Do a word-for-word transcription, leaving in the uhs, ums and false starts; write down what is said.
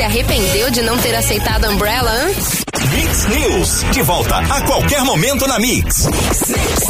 Se arrependeu de não ter aceitado a Umbrella antes? Mix News, de volta a qualquer momento na Mix. Mix, Mix.